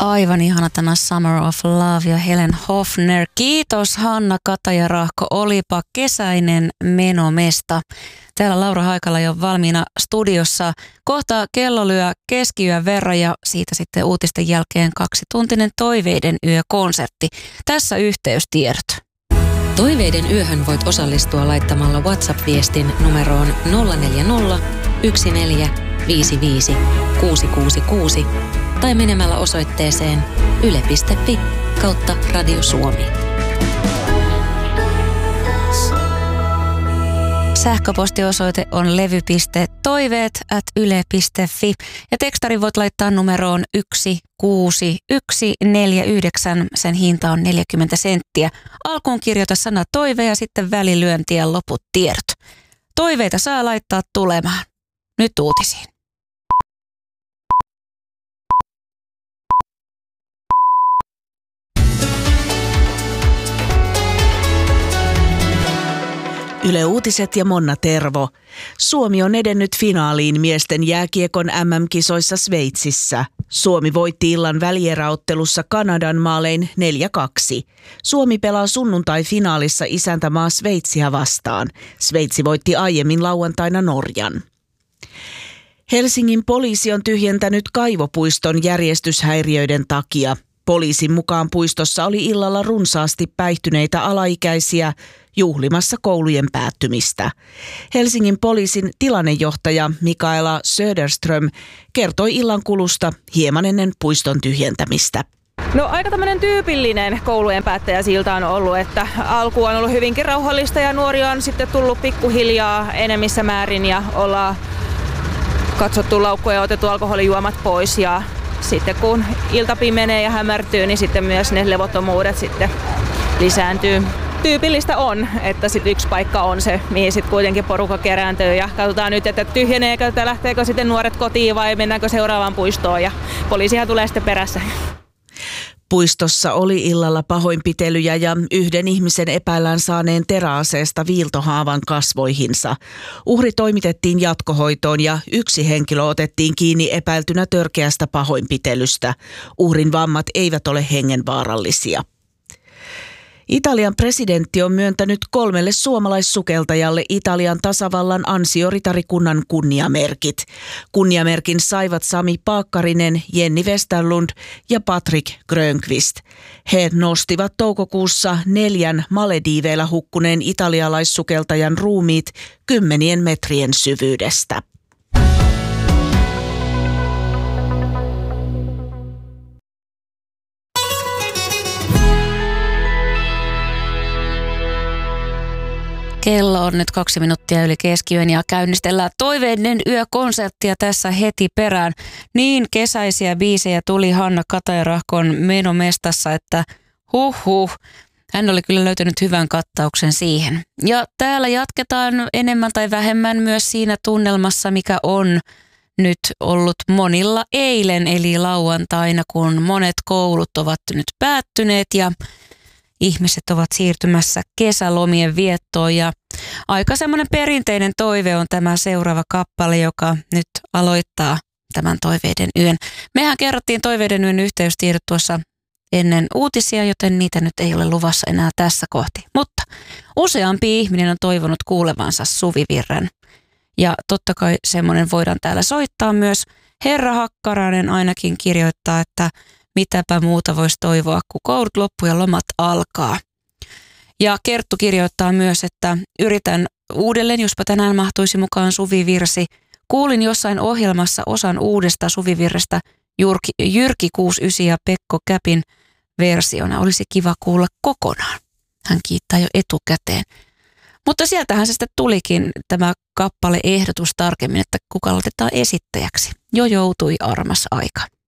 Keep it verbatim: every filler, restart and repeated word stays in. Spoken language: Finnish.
Aivan ihana tämä Summer of Love ja Helen Hofner. Kiitos Hanna Kataja-Rahko, olipa kesäinen menomesta. Täällä Laura Haikala jo valmiina studiossa. Kohta kello lyö keskiyön verran ja siitä sitten uutisten jälkeen kaksituntinen Toiveiden yö-konsertti. Tässä yhteystiedot. Toiveiden yöhön voit osallistua laittamalla WhatsApp-viestin numeroon nolla neljä nolla, yksi neljä, viisi viisi, kuusi kuusi kuusi tai menemällä osoitteeseen yle piste fi kautta Radio Suomi. Sähköpostiosoite on levy.toiveet at yle piste fi ja tekstari voit laittaa numeroon yksi kuusi yksi neljä yhdeksän. Sen hinta on neljäkymmentä senttiä. Alkuun kirjoita sana toive ja sitten välilyönti ja loput tiedot. Toiveita saa laittaa tulemaan. Nyt uutisiin. Yle Uutiset ja Monna Tervo. Suomi on edennyt finaaliin miesten jääkiekon äm äm-kisoissa Sveitsissä. Suomi voitti illan välieräottelussa Kanadan maalein neljä kaksi. Suomi pelaa sunnuntai-finaalissa isäntämaa Sveitsiä vastaan. Sveitsi voitti aiemmin lauantaina Norjan. Helsingin poliisi on tyhjentänyt kaivopuiston järjestyshäiriöiden takia. Poliisin mukaan puistossa oli illalla runsaasti päihtyneitä alaikäisiä juhlimassa koulujen päättymistä. Helsingin poliisin tilannejohtaja Mikaela Söderström kertoi illan kulusta hieman ennen puiston tyhjentämistä. No aika tämmöinen tyypillinen koulujen päättäjäsilta on ollut, että alku on ollut hyvinkin rauhallista ja nuoria on sitten tullut pikkuhiljaa enemmissä määrin ja ollaan katsottu laukkuja ja otettu alkoholijuomat pois ja sitten kun ilta pimenee ja hämärtyy, niin sitten myös ne levottomuudet sitten lisääntyy. Tyypillistä on, että sit yksi paikka on se, mihin sitten kuitenkin porukka kerääntyy ja katsotaan nyt, että tyhjeneekö, että lähteekö sitten nuoret kotiin vai mennäänkö seuraavaan puistoon ja poliisihan tulee sitten perässä. Puistossa oli illalla pahoinpitelyjä ja yhden ihmisen epäillään saaneen teräaseesta viiltohaavan kasvoihinsa. Uhri toimitettiin jatkohoitoon ja yksi henkilö otettiin kiinni epäiltynä törkeästä pahoinpitelystä. Uhrin vammat eivät ole hengenvaarallisia. Italian presidentti on myöntänyt kolmelle suomalaissukeltajalle Italian tasavallan ansioritarikunnan kunniamerkit. Kunniamerkin saivat Sami Paakkarinen, Jenni Westerlund ja Patrick Grönqvist. He nostivat toukokuussa neljän Malediiveillä hukkuneen italialaissukeltajan ruumiit kymmenien metrien syvyydestä. Kello on nyt kaksi minuuttia yli keskiyön ja käynnistellään Toiveiden yö-konserttia tässä heti perään. Niin kesäisiä biisejä tuli Hanna Kataja-Rahkon menomestassa, että huh huh. Hän oli kyllä löytänyt hyvän kattauksen siihen. Ja täällä jatketaan enemmän tai vähemmän myös siinä tunnelmassa, mikä on nyt ollut monilla eilen, eli lauantaina, kun monet koulut ovat nyt päättyneet ja ihmiset ovat siirtymässä kesälomien viettoon ja aika semmoinen perinteinen toive on tämä seuraava kappale, joka nyt aloittaa tämän Toiveiden yön. Mehän kerrottiin Toiveiden yön yhteystiedot tuossa ennen uutisia, joten niitä nyt ei ole luvassa enää tässä kohti. Mutta useampi ihminen on toivonut kuulevansa Suvivirren ja totta kai semmoinen voidaan täällä soittaa myös. Herra Hakkarainen ainakin kirjoittaa, että mitäpä muuta voisi toivoa, kun koulut loppuu ja lomat alkaa. Ja Kerttu kirjoittaa myös, että yritän uudelleen, jospa tänään mahtuisi mukaan Suvivirsi. Kuulin jossain ohjelmassa osan uudesta Suvivirrestä Jyrki, Jyrki kuusikymmentäyhdeksän ja Pekko Käpin versiona. Olisi kiva kuulla kokonaan. Hän kiittää jo etukäteen. Mutta sieltähän se sitten tulikin tämä kappale ehdotus tarkemmin, että kuka laitetaan esittäjäksi. Jo joutui armas aika.